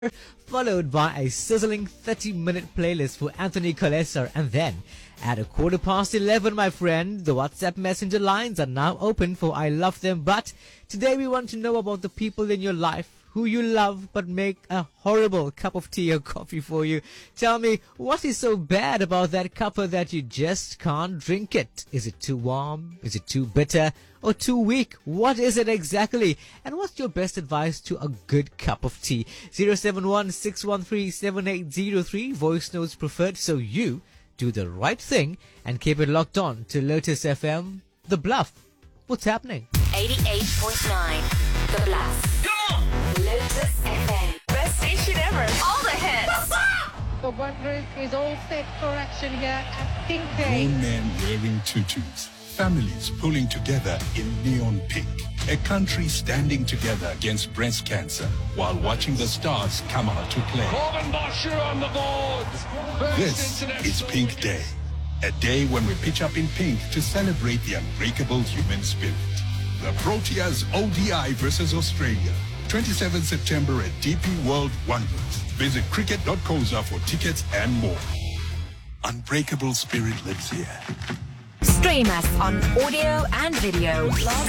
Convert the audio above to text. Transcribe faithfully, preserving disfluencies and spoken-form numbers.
followed by a sizzling thirty minute playlist for Anthony Colessar, and then at a quarter past eleven, my friend, the WhatsApp messenger lines are now open for I Love Them. But today we want to know about the people in your life who you love but make a horrible cup of tea or coffee for you. Tell me, what is so bad about that cuppa that you just can't drink it? Is it too warm? Is it too bitter? Or too weak? What is it exactly? And what's your best advice to a good cup of tea? zero seven one, six one three, seven eight zero three, voice notes preferred, so you do the right thing and keep it locked on to Lotus F M, The Bluff. What's happening? eighty-eight point nine, The Bluff. Lotus F M. Best station ever. All the hits. The Wanderers is all set for action here at Pink Day. Grown men wearing tutus. Families pulling together in neon pink. A country standing together against breast cancer while watching the stars come out to play. Corbin Bosher on the board. This is Pink Day. A day when we pitch up in pink to celebrate the unbreakable human spirit. The Proteas O D I versus Australia. twenty-seventh September at D P World Wanderers. Visit cricket dot coza for tickets and more. Unbreakable spirit lives here. Stream us on audio and video. Log